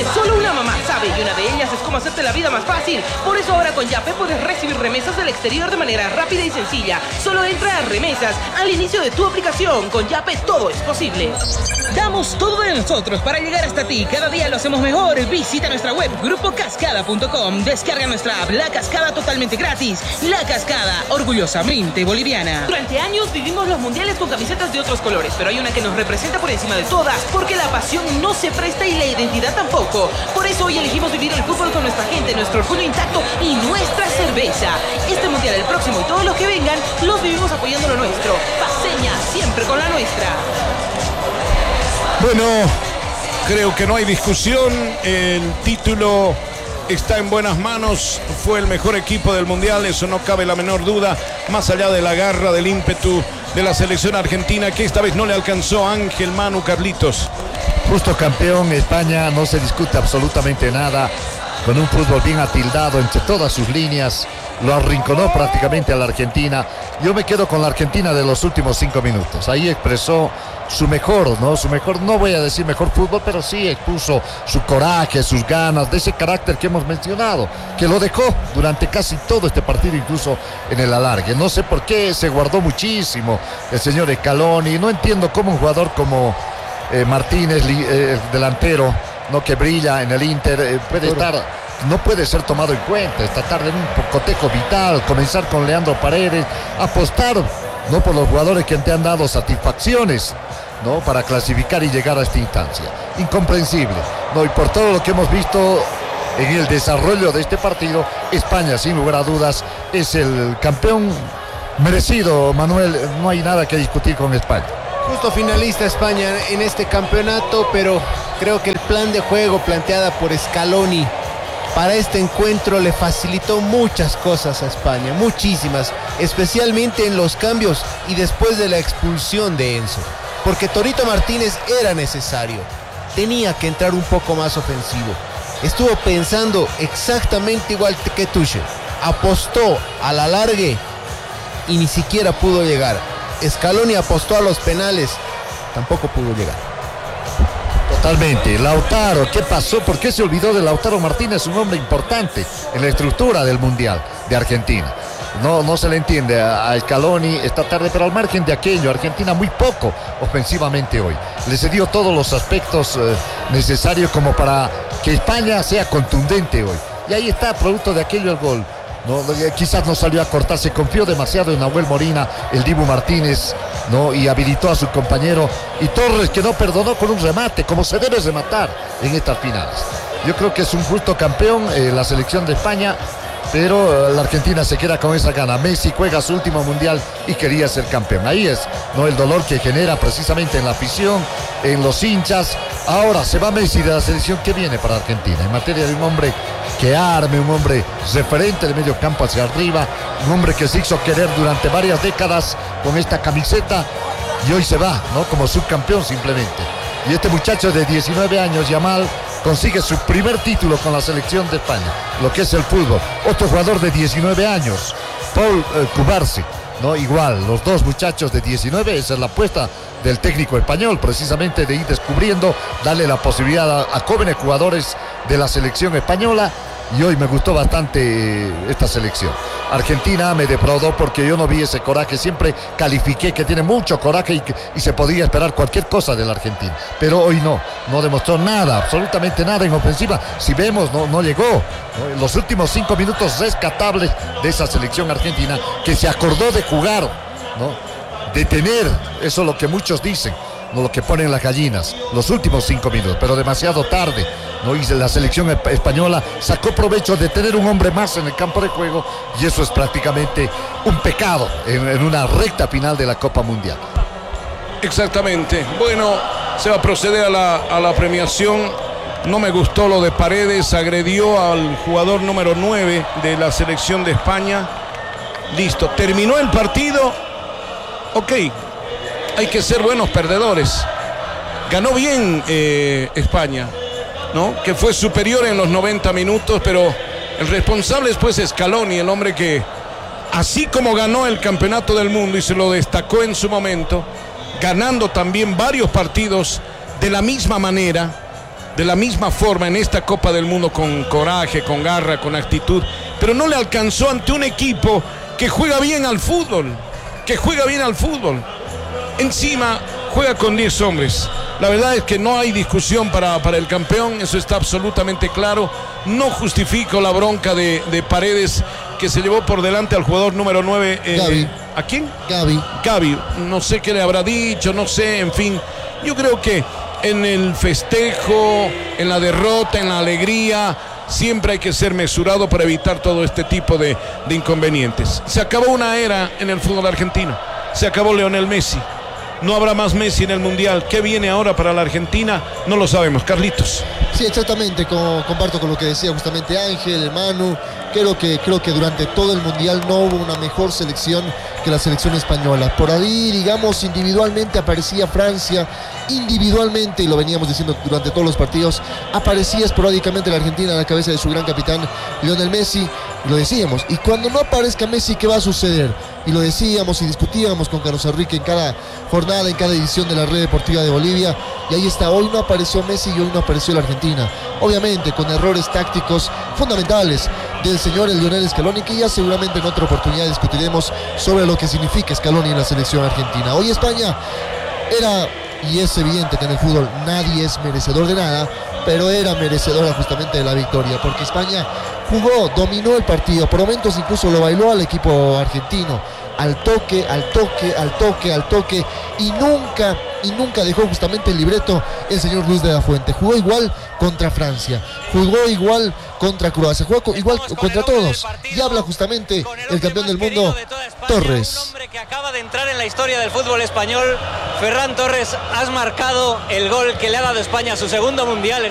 solo una mamá sabe, y una de ellas es cómo hacerte la vida más fácil. Por eso ahora con Yape puedes recibir remesas del exterior de manera rápida y sencilla. Solo entra a remesas al inicio de tu aplicación. Con Yape todo es posible. Damos todo de nosotros para llegar hasta ti. Cada día lo hacemos mejor. Visita nuestra web grupocascada.com. Descarga nuestra app La Cascada totalmente gratis. La Cascada, orgullosamente boliviana. Durante años vivimos los mundiales con camisetas de otros colores, pero hay una que nos representa por encima de todas, porque la pasión no se presta y la identidad tampoco. Por eso hoy elegimos vivir el fútbol con nuestra gente, nuestro orgullo intacto y nuestra cerveza. Este mundial, el próximo y todos los que vengan, los vivimos apoyando lo nuestro. Paseña, siempre con la nuestra. Bueno, creo que no hay discusión. El título está en buenas manos. Fue el mejor equipo del mundial, eso no cabe la menor duda. Más allá de la garra, del ímpetu de la selección argentina, que esta vez no le alcanzó. Ángel, Manu, Carlitos. Justo campeón, España, no se discute absolutamente nada. Con un fútbol bien atildado entre todas sus líneas, lo arrinconó prácticamente a la Argentina. Yo me quedo con la Argentina de los últimos 5 minutos. Ahí expresó su mejor, no voy a decir mejor fútbol, pero sí expuso su coraje, sus ganas, de ese carácter que hemos mencionado, que lo dejó durante casi todo este partido, incluso en el alargue. No sé por qué se guardó muchísimo el señor Scaloni. No entiendo cómo un jugador como Martínez, delantero, no, que brilla en el Inter, no puede ser tomado en cuenta. Esta tarde en un cotejo vital, comenzar con Leandro Paredes, apostar, no, por los jugadores que te han dado satisfacciones, no, para clasificar y llegar a esta instancia. Incomprensible, no, y por todo lo que hemos visto en el desarrollo de este partido, España, sin lugar a dudas, es el campeón merecido, Manuel. No hay nada que discutir con España. Justo finalista España en este campeonato, pero creo que el plan de juego planteada por Scaloni para este encuentro le facilitó muchas cosas a España, muchísimas, especialmente en los cambios y después de la expulsión de Enzo, porque Torito Martínez era necesario, tenía que entrar un poco más ofensivo. Estuvo pensando exactamente igual que Tuchel, apostó a la largue y ni siquiera pudo llegar. Scaloni apostó a los penales, tampoco pudo llegar. Totalmente. Lautaro, ¿qué pasó? ¿Por qué se olvidó de Lautaro Martínez? Un hombre importante en la estructura del Mundial de Argentina. No se le entiende a Scaloni esta tarde, pero al margen de aquello, Argentina muy poco ofensivamente hoy. Le cedió todos los aspectos necesarios como para que España sea contundente hoy. Y ahí está, producto de aquello, el gol. No, quizás no salió a cortar, se confió demasiado en Nahuel Molina, el Dibu Martínez, ¿no? Y habilitó a su compañero. Y Torres, que no perdonó con un remate, como se debe rematar en estas finales. Yo creo que es un justo campeón la selección de España, pero la Argentina se queda con esa gana. Messi juega su último mundial y quería ser campeón. Ahí es, ¿no?, el dolor que genera precisamente en la afición, en los hinchas. Ahora se va Messi de la selección. ¿Qué viene para Argentina? En materia de un hombre que arme, un hombre referente de medio campo hacia arriba, un hombre que se hizo querer durante varias décadas con esta camiseta y hoy se va, ¿no?, como subcampeón simplemente. Y este muchacho de 19 años, Yamal, consigue su primer título con la selección de España, lo que es el fútbol. Otro jugador de 19 años, Paul Cubarsí, ¿no? Igual, los dos muchachos de 19, esa es la apuesta del técnico español, precisamente de ir descubriendo, darle la posibilidad a jóvenes jugadores de la selección española. Y hoy me gustó bastante esta selección. Argentina me defraudó porque yo no vi ese coraje. Siempre califiqué que tiene mucho coraje y se podía esperar cualquier cosa de la Argentina. Pero hoy no demostró nada, absolutamente nada en ofensiva. Si vemos, no llegó, ¿no? En los últimos 5 minutos rescatables de esa selección argentina, que se acordó de jugar, ¿no?, de tener, eso es lo que muchos dicen, no lo que ponen las gallinas, los últimos 5 minutos, pero demasiado tarde, ¿no? Y la selección española sacó provecho de tener un hombre más en el campo de juego, y eso es prácticamente un pecado en una recta final de la Copa Mundial. Exactamente. Bueno, se va a proceder a la premiación. No me gustó lo de Paredes, agredió al jugador número 9 de la selección de España. Listo, terminó el partido. Ok, hay que ser buenos perdedores. Ganó bien España, ¿no?, que fue superior en los 90 minutos, pero el responsable después es Scaloni, el hombre que, así como ganó el campeonato del mundo y se lo destacó en su momento, ganando también varios partidos de la misma manera, de la misma forma en esta Copa del Mundo, con coraje, con garra, con actitud, pero no le alcanzó ante un equipo que juega bien al fútbol, Encima juega con 10 hombres. La verdad es que no hay discusión para el campeón, eso está absolutamente claro. No justifico la bronca de Paredes, que se llevó por delante al jugador número 9. Gavi. ¿A quién? Gavi. No sé qué le habrá dicho, no sé, en fin. Yo creo que en el festejo, en la derrota, en la alegría, siempre hay que ser mesurado para evitar todo este tipo de inconvenientes. Se acabó una era en el fútbol argentino. Se acabó Lionel Messi. No habrá más Messi en el Mundial. ¿Qué viene ahora para la Argentina? No lo sabemos. Carlitos. Sí, exactamente. Comparto con lo que decía justamente Ángel, Manu. Creo que durante todo el Mundial no hubo una mejor selección que la selección española. Por ahí, digamos, individualmente aparecía Francia, individualmente, y lo veníamos diciendo durante todos los partidos, aparecía esporádicamente la Argentina a la cabeza de su gran capitán, Lionel Messi, y lo decíamos. Y cuando no aparezca Messi, ¿qué va a suceder? Y lo decíamos y discutíamos con Carlos Enrique en cada jornada, en cada edición de la Red Deportiva de Bolivia. Y ahí está, hoy no apareció Messi y hoy no apareció la Argentina. Obviamente con errores tácticos fundamentales del señor Lionel Scaloni, que ya seguramente en otra oportunidad discutiremos sobre lo que significa Scaloni en la selección argentina. Hoy España era, y es evidente que en el fútbol nadie es merecedor de nada, pero era merecedora justamente de la victoria, porque España jugó, dominó el partido, por momentos incluso lo bailó al equipo argentino, al toque, y nunca dejó justamente el libreto el señor Luis de la Fuente. Jugó igual contra Francia, jugó igual contra Croacia, jugó igual contra todos, y habla justamente el campeón del mundo, Torres. Un hombre que acaba de entrar en la historia del fútbol español. Ferran Torres, has marcado el gol que le ha dado España a su segundo Mundial